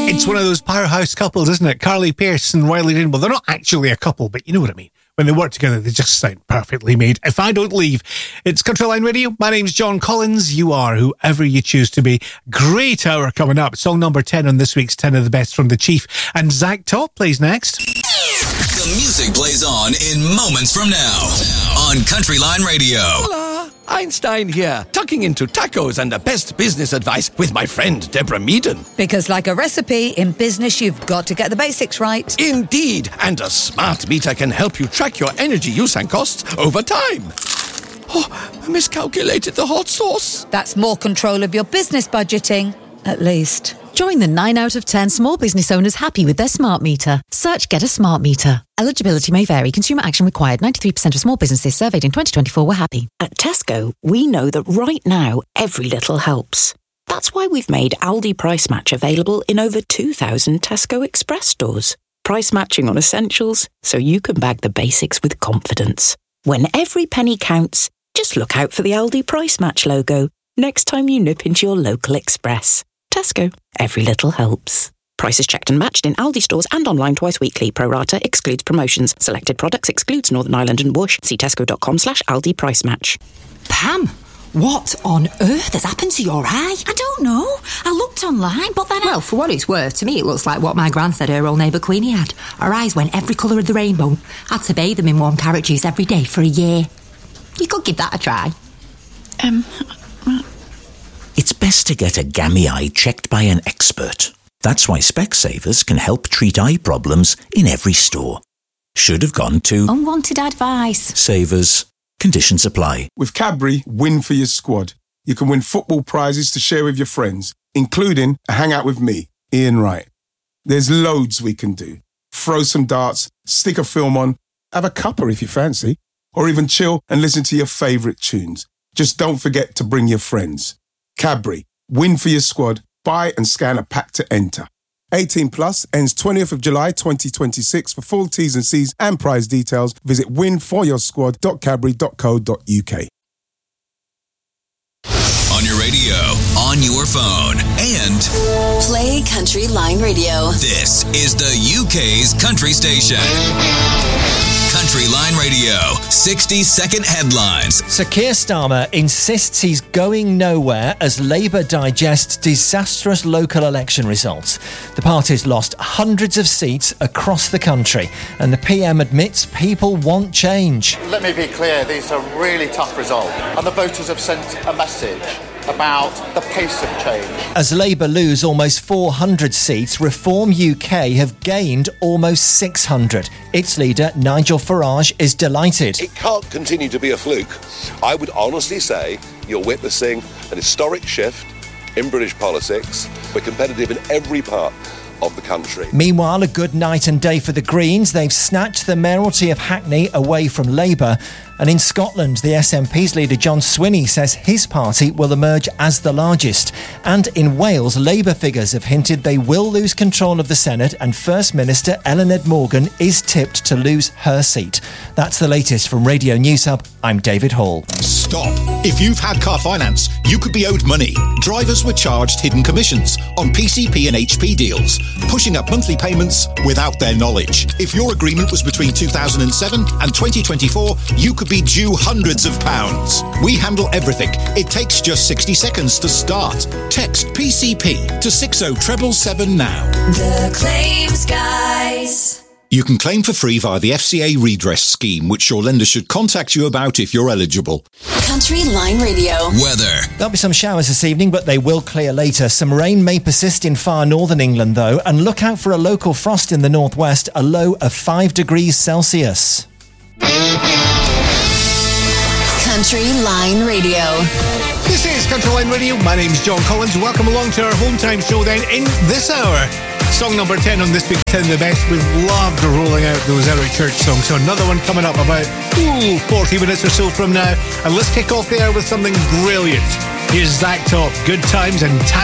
It's one of those powerhouse couples, isn't it? Carly Pearce and Riley Rainbow. They're not actually a couple, but you know what I mean. When they work together, they just sound perfectly made. If I Don't Leave. It's Country Line Radio. My name's John Collins. You are whoever you choose to be. Great hour coming up. Song number 10 on this week's 10 of the Best from the Chief. And Zach Top plays next. The music plays on in moments from now on Country Line Radio. Hola, Einstein here, tucking into tacos and the best business advice with my friend Deborah Meaden. Because like a recipe, in business you've got to get the basics right. Indeed, and a smart meter can help you track your energy use and costs over time. Oh, I miscalculated the hot sauce. That's more control of your business budgeting, at least. Join the 9 out of 10 small business owners happy with their smart meter. Search Get a Smart Meter. Eligibility may vary. Consumer action required. 93% of small businesses surveyed in 2024 were happy. At Tesco, we know that right now, every little helps. That's why we've made Aldi Price Match available in over 2,000 Tesco Express stores. Price matching on essentials, so you can bag the basics with confidence. When every penny counts, just look out for the Aldi Price Match logo next time you nip into your local Express. Tesco. Every little helps. Prices checked and matched in Aldi stores and online twice weekly. Pro rata excludes promotions. Selected products excludes Northern Ireland and Whoosh. See tesco.com/Aldi Price Match. Pam, what on earth has happened to your eye? I don't know. I looked online, but then Well, for what it's worth, to me it looks like what my gran said her old neighbour Queenie had. Her eyes went every colour of the rainbow. Had to bathe them in warm carrot juice every day for a year. You could give that a try. It's best to get a gammy eye checked by an expert. That's why Specsavers can help treat eye problems in every store. Should have gone to Unwanted advice. Savers. Conditions apply. With Cadbury, win for your squad. You can win football prizes to share with your friends, including a hangout with me, Ian Wright. There's loads we can do. Throw some darts, stick a film on, have a cuppa if you fancy, or even chill and listen to your favourite tunes. Just don't forget to bring your friends. Cadbury, win for your squad. Buy and scan a pack to enter. 18 plus, ends 20th of July 2026. For full T's and C's and prize details, visit winforyoursquad.cadbury.co.uk. On your radio, on your phone, and Play Country Line Radio. this is the UK's country station. Country Line Radio, 60-second headlines. Sir Keir Starmer insists he's going nowhere as Labour digests disastrous local election results. The party's lost hundreds of seats across the country, and the PM admits people want change. Let me be clear, these are really tough results, and the voters have sent a message about the pace of change. As Labour lose almost 400 seats, Reform UK have gained almost 600. Its leader, Nigel Farage, is delighted. It can't continue to be a fluke. I would honestly say you're witnessing an historic shift in British politics. We're competitive in every part of the country. Meanwhile, a good night and day for the Greens. They've snatched the mayoralty of Hackney away from Labour. And in Scotland, the SNP's leader John Swinney says his party will emerge as the largest. And in Wales, Labour figures have hinted they will lose control of the Senate, and First Minister Ellen Ed Morgan is tipped to lose her seat. That's the latest from Radio News Hub. I'm David Hall. Stop. If you've had car finance, you could be owed money. Drivers were charged hidden commissions on PCP and HP deals, pushing up monthly payments without their knowledge. If your agreement was between 2007 and 2024, you could be due hundreds of pounds. We handle everything. It takes just 60 seconds to start. Text PCP to 60777 now. The Claims Guys. You can claim for free via the FCA redress scheme, which your lender should contact you about if you're eligible. Country Line Radio. Weather. There'll be some showers this evening, but they will clear later. Some rain may persist in far northern England, though, and look out for a local frost in the northwest, a low of 5 degrees Celsius. Country Line Radio. This is Country Line Radio. My name's John Collins. Welcome along to our home time showdown in this hour. Song number 10 on this week's 10 of the Best. We've loved rolling out those Eric Church songs. So another one coming up about 40 minutes or so from now. And let's kick off the hour with something brilliant. Here's Zach Top, Good Times and